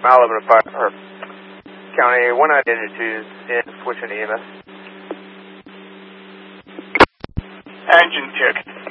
mile 11 to 5, or County 1982 in switching EMS. Engine check.